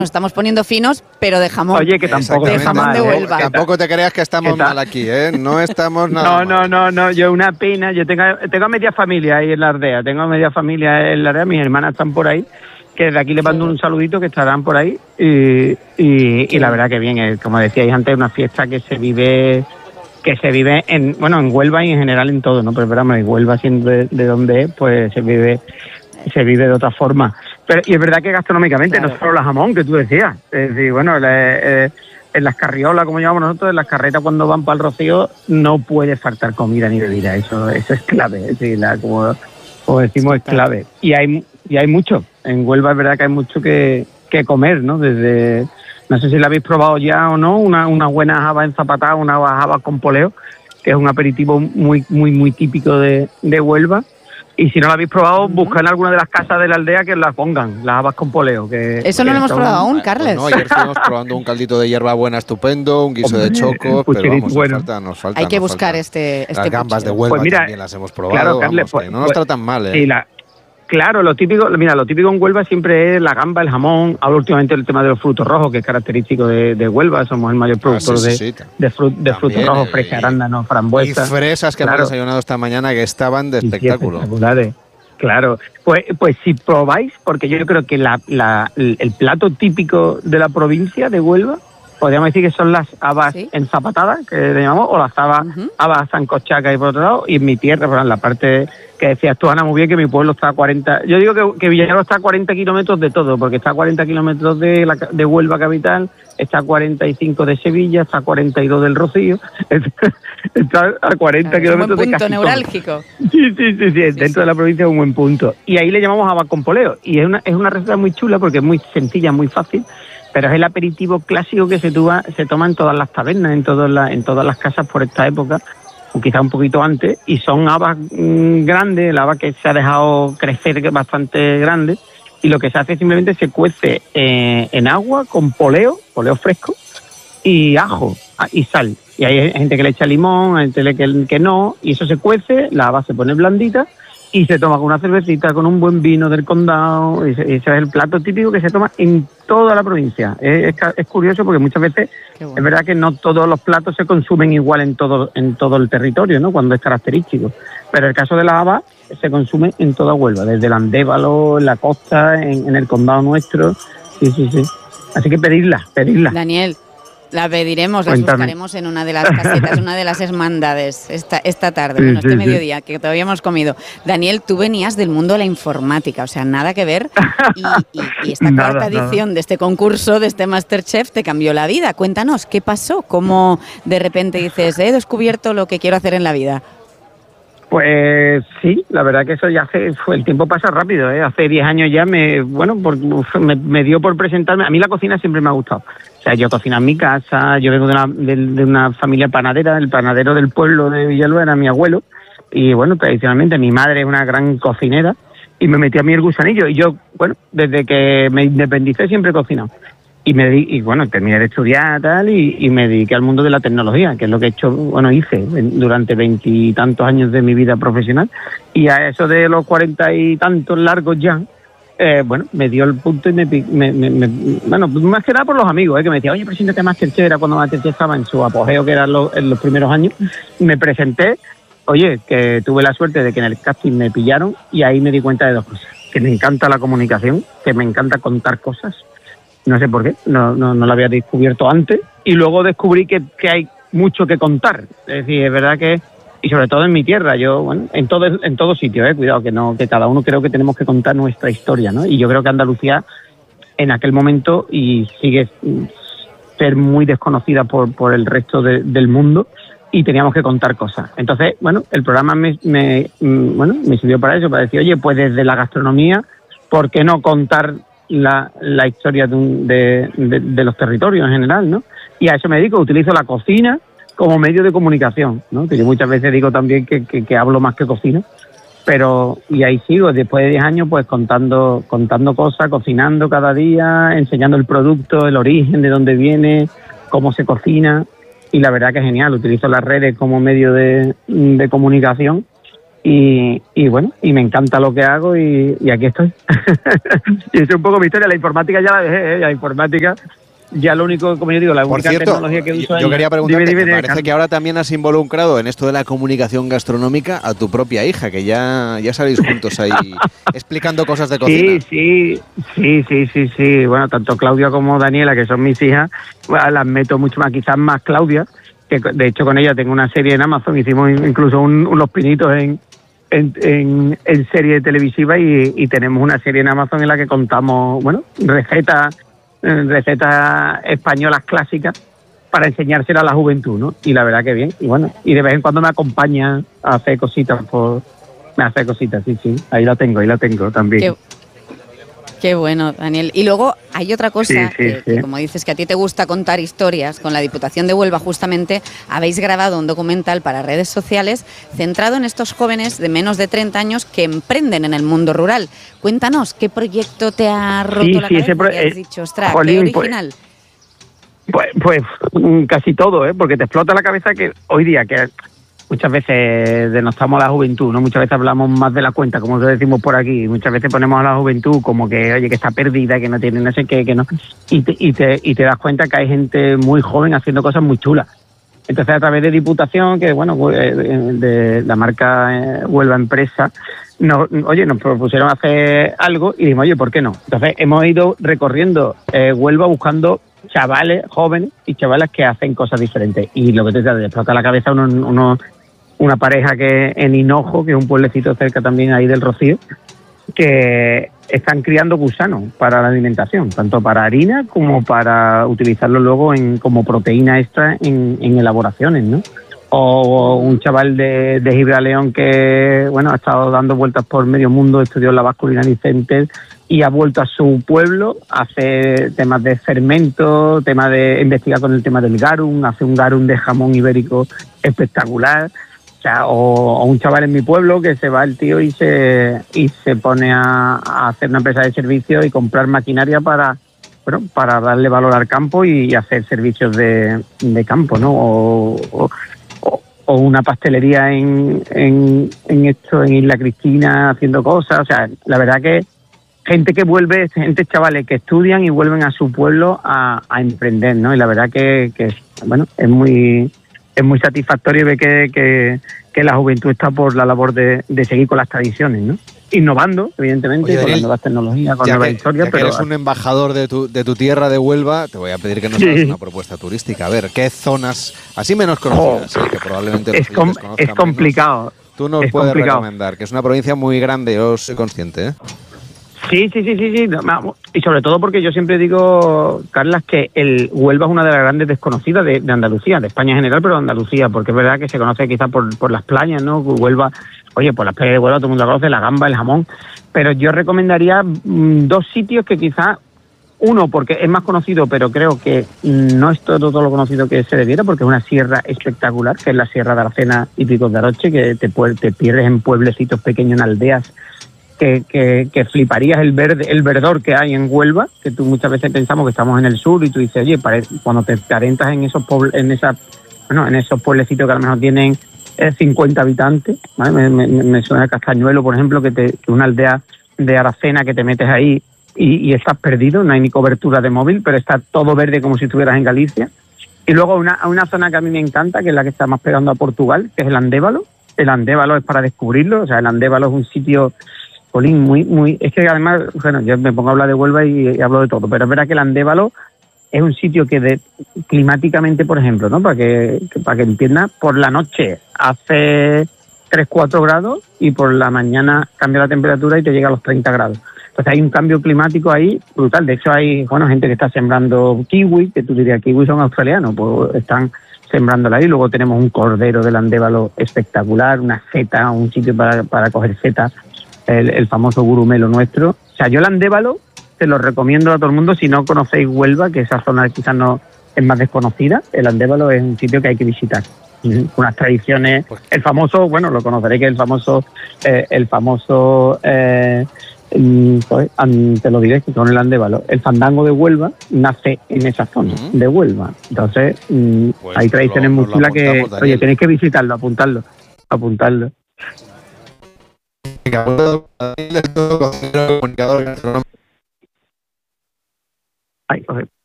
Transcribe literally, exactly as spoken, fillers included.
Nos estamos poniendo finos, pero de jamón. Oye, que tampoco de jamón mal, de Huelva. ¿eh? Tampoco te creas que estamos mal aquí, ¿eh? No estamos nada No, no, mal. no, no, yo una pena. Yo tengo, tengo media familia ahí en la aldea. Tengo media familia en la aldea. Mis hermanas están por ahí. Que desde aquí les mando un saludito, que estarán por ahí. Y, y, y la verdad que bien, es, como decíais antes, una fiesta que se vive que se vive en, bueno, en Huelva y en general en todo, ¿no? Pero esperamos, en Huelva, siendo de, de donde es, pues se vive se vive de otra forma. Pero, y es verdad que gastronómicamente, claro, no solo la jamón, que tú decías. Es decir, bueno, le, eh, en las carriolas, como llamamos nosotros, en las carretas cuando van para el Rocío, no puede faltar comida ni bebida. Eso eso es clave. Es decir, la, como, como decimos, es clave. Y hay y hay mucho. En Huelva es verdad que hay mucho que, que comer, ¿no? Desde, no sé si la habéis probado ya o no, una, una buena habas enzapatadas, una habas con poleo, que es un aperitivo muy, muy, muy típico de, de Huelva. Y si no lo habéis probado, buscad en alguna de las casas de la aldea que las pongan, las habas con poleo. Que, Eso que no lo hemos son... probado aún, Carles. Pues no, ayer estuvimos probando un caldito de hierbabuena estupendo, un guiso Hombre, de choco, pero vamos, bueno. nos falta, nos falta. Hay que nos buscar falta. este, este Las gambas de puchero. Huelva Pues mira, también las hemos probado, claro, Carles, vamos, pues, que no nos pues, tratan mal, ¿eh? Sí, la, claro, lo típico, mira, lo típico en Huelva siempre es la gamba, el jamón. Ahora últimamente el tema de los frutos rojos, que es característico de, de Huelva, somos el mayor productor Ah, sí, de, sí, sí. de, fru, de frutos rojos, eh, fresca, y- arándanos, Y frambuesas. fresas que Claro. hemos desayunado esta mañana que estaban de Sí, sí, espectáculo. espectaculares. Claro, pues pues si probáis, porque yo creo que la, la, el plato típico de la provincia de Huelva, podríamos decir que son las habas ¿Sí? enzapatadas, que le llamamos, o las habas, Ujú. habas sancochacas y por otro lado, y en mi tierra, pero en la parte que decías tú, Ana, muy bien, que mi pueblo está a cuarenta, yo digo que, que Villarreal está a cuarenta kilómetros de todo, porque está a cuarenta kilómetros de, la, de Huelva capital, está a cuarenta y cinco de Sevilla, está a cuarenta y dos del Rocío, está a cuarenta Claro, es un buen kilómetros de punto casi todo. neurálgico. Sí, sí, sí, sí, dentro sí. de la provincia es un buen punto. Y ahí le llamamos habas con poleo. Y es una, es una receta muy chula porque es muy sencilla, muy fácil, pero es el aperitivo clásico que se, tuva, se toma en todas las tabernas, en, todas las, en todas las casas por esta época, o quizá un poquito antes, y son habas mmm, grandes, la haba que se ha dejado crecer, que es bastante grande, y lo que se hace es simplemente se cuece eh, en agua con poleo, poleo fresco, y ajo y sal. Y hay gente que le echa limón, hay gente que, que no, y eso se cuece, la haba se pone blandita y se toma con una cervecita, con un buen vino del condado, y ese es el plato típico que se toma en toda la provincia. Es, es, es curioso porque muchas veces Bueno. es verdad que no todos los platos se consumen igual en todo en todo el territorio, ¿no? Cuando es característico. Pero el caso de la haba se consume en toda Huelva, desde el Andévalo, en la costa, en, en el condado nuestro. Sí, sí, sí. Así que pedirla, pedirla. Daniel, la pediremos, las Cuéntame. buscaremos en una de las casetas, una de las hermandades esta, esta tarde, Sí, bueno, sí, este sí. mediodía, que todavía hemos comido. Daniel, tú venías del mundo de la informática, o sea, nada que ver, y, y, y esta Nada, cuarta nada. edición de este concurso, de este MasterChef, te cambió la vida. Cuéntanos, ¿qué pasó? ¿Cómo de repente dices, he descubierto lo que quiero hacer en la vida? Pues sí, la verdad que eso ya hace, fue, el tiempo pasa rápido, ¿eh? Hace diez años ya me, bueno, por, me, me dio por presentarme. A mí la cocina siempre me ha gustado. O sea, yo cocino en mi casa, yo vengo de una, de, de una familia panadera, el panadero del pueblo de Villalba era mi abuelo, y bueno, tradicionalmente mi madre es una gran cocinera, y me metí a mí el gusanillo, y yo, bueno, desde que me independicé siempre he cocinado. Y me di, y bueno, terminé de estudiar tal y, y me dediqué al mundo de la tecnología, que es lo que he hecho, bueno, hice durante veintitantos años de mi vida profesional. Y a eso de los cuarenta y tantos largos ya, eh, bueno, me dio el punto y me, me, me, me bueno, más que nada por los amigos, eh, que me decían, oye, preséntate a MasterChef, era cuando MasterChef estaba en su apogeo, que eran los, en los primeros años. Me presenté, oye, que tuve la suerte de que en el casting me pillaron y ahí me di cuenta de dos cosas. Que me encanta la comunicación, que me encanta contar cosas. No sé por qué, no, no, no lo había descubierto antes. Y luego descubrí que, que hay mucho que contar. Es decir, es verdad que, y sobre todo en mi tierra, yo, bueno, en todo en todo sitio, eh, cuidado, que no que cada uno creo que tenemos que contar nuestra historia, ¿no? Y yo creo que Andalucía, en aquel momento, y sigue ser muy desconocida por, por el resto de, del mundo, y teníamos que contar cosas. Entonces, bueno, el programa me, me, bueno, me sirvió para eso, para decir, oye, pues desde la gastronomía, ¿por qué no contar La, la historia de, un, de, de, de los territorios en general, ¿no? Y a eso me dedico, utilizo la cocina como medio de comunicación, ¿no? Que yo muchas veces digo también que, que, que hablo más que cocino, pero y ahí sigo, después de diez años, pues contando contando cosas, cocinando cada día, enseñando el producto, el origen, de dónde viene, cómo se cocina, y la verdad que es genial, utilizo las redes como medio de, de comunicación, Y, y bueno, y me encanta lo que hago y, y aquí estoy. Y es un poco mi historia. La informática ya la dejé, ¿eh? La informática ya lo único, como yo digo, la Por única cierto, tecnología que uso yo, yo quería preguntarte, dime, dime, me parece que ahora también has involucrado en esto de la comunicación gastronómica a tu propia hija, que ya, ya salís juntos ahí explicando cosas de cocina. Sí, sí, sí, sí, sí, sí. Bueno, tanto Claudia como Daniela, que son mis hijas, bueno, las meto mucho más, quizás más Claudia, que de hecho con ella tengo una serie en Amazon, hicimos incluso un, unos pinitos en, en, en, en serie televisiva y, y tenemos una serie en Amazon en la que contamos, bueno, recetas recetas españolas clásicas para enseñársela a la juventud, ¿no? Y la verdad que bien. Y bueno, y de vez en cuando me acompaña a hacer cositas por... Me hace cositas, sí, sí. Ahí la tengo, ahí la tengo también. Qué, qué bueno, Daniel. Y luego hay otra cosa, Sí, sí, que, sí. que como dices que a ti te gusta contar historias, con la Diputación de Huelva justamente habéis grabado un documental para redes sociales centrado en estos jóvenes de menos de treinta años que emprenden en el mundo rural. Cuéntanos, ¿qué proyecto te ha roto Sí, la sí, cabeza? ese pro- Que has eh, dicho, ostras, jolín, qué pues- original. Pues, pues mm, casi todo, ¿eh? Porque te explota la cabeza que hoy día, que muchas veces denostamos a la juventud, ¿no? Muchas veces hablamos más de la cuenta, como decimos por aquí. Muchas veces ponemos a la juventud como que, oye, que está perdida, que no tiene no sé qué, que no. Y te, y te, y te das cuenta que hay gente muy joven haciendo cosas muy chulas. Entonces, a través de Diputación, que bueno, eh, de la marca eh, Huelva Empresa, nos, oye, nos propusieron hacer algo y dijimos, oye, ¿por qué no? Entonces, hemos ido recorriendo eh, Huelva buscando chavales jóvenes y chavalas que hacen cosas diferentes. Y lo que te te explota la cabeza, uno, uno, una pareja que en Hinojo, que es un pueblecito cerca también ahí del Rocío, que están criando gusanos para la alimentación, tanto para harina como para utilizarlo luego en como proteína extra en, en elaboraciones, ¿no? O un chaval de, de Gibraleón que, bueno, ha estado dando vueltas por medio mundo, estudió en la Basque Culinary Center y ha vuelto a su pueblo a hacer temas de fermento, temas de investigar con el tema del garum, hace un garum de jamón ibérico espectacular. O sea, o, o un chaval en mi pueblo que se va el tío y se y se pone a, a hacer una empresa de servicios y comprar maquinaria para, bueno, para darle valor al campo y hacer servicios de, de campo, ¿no? O, o, o una pastelería en, en, en esto, en Isla Cristina, haciendo cosas. O sea, la verdad que gente que vuelve, gente chavales que estudian y vuelven a su pueblo a, a emprender, ¿no? Y la verdad que, que bueno, es muy es muy satisfactorio ver que, que, que la juventud está por la labor de, de seguir con las tradiciones, ¿no? Innovando, evidentemente, Oye, con Daniel, las nuevas tecnologías, con ya nuevas que, historias, ya que pero eres un embajador de tu, de tu tierra de Huelva, te voy a pedir que nos Sí. hagas una propuesta turística. A ver, ¿qué zonas, así menos conocidas, Oh, sí, que probablemente los es, com- oyentes conozcan es complicado. menos, tú nos es puedes complicado. recomendar? Que es una provincia muy grande, yo soy consciente, ¿eh? Sí, sí, sí, sí, sí. No, y sobre todo porque yo siempre digo, Carlas, que el Huelva es una de las grandes desconocidas de, de Andalucía, de España en general, pero de Andalucía, porque es verdad que se conoce quizás por, por las playas, ¿no? Huelva, oye, por las playas de Huelva todo el mundo la conoce, la gamba, el jamón, pero yo recomendaría mmm, dos sitios que quizás, uno, porque es más conocido, pero creo que no es todo, todo lo conocido que se debiera, porque es una sierra espectacular, que es la Sierra de Aracena y Picos de Aroche, que te, te pierdes en pueblecitos pequeños, en aldeas, Que, que, que fliparías el verde, el verdor que hay en Huelva, que tú muchas veces pensamos que estamos en el sur y tú dices, oye, parece, cuando te, te adentras en esos pueblos, en esa, bueno, en esos pueblecitos que a lo mejor tienen eh, cincuenta habitantes, ¿vale? me, me, me suena a Castañuelo, por ejemplo, que, te, que una aldea de Aracena que te metes ahí y, y estás perdido, no hay ni cobertura de móvil, pero está todo verde como si estuvieras en Galicia. Y luego una, una zona que a mí me encanta, que es la que está más pegando a Portugal, que es el Andévalo. El Andévalo es para descubrirlo, o sea, el Andévalo es un sitio... Polín, muy, muy, es que además, bueno, yo me pongo a hablar de Huelva y, y hablo de todo, pero es verdad que el Andévalo es un sitio que de, climáticamente, por ejemplo, ¿no? Para que, que para que entiendas, por la noche hace tres, cuatro grados y por la mañana cambia la temperatura y te llega a los treinta grados. Entonces hay un cambio climático ahí brutal. De hecho hay, bueno, gente que está sembrando kiwi, que tú dirías, kiwi son australianos, pues están sembrándola ahí. Luego tenemos un cordero del Andévalo espectacular, una seta, un sitio para, para coger setas. El, el famoso gurumelo nuestro. O sea, yo el Andévalo te lo recomiendo a todo el mundo. Si no conocéis Huelva, que esa zona quizás no es más desconocida, el Andévalo es un sitio que hay que visitar. Uh-huh. Unas tradiciones, el famoso, bueno, lo conoceréis, que el famoso, eh, el famoso, eh, pues, te lo diré, que con el Andévalo, el fandango de Huelva nace en esa zona uh-huh. de Huelva. Entonces, pues hay tradiciones lo, muy chulas que, Daniel. Oye, tenéis que visitarlo, apuntarlo, apuntarlo. Venga, bueno, cocinero, comunicador gastronómico. Ay, joder.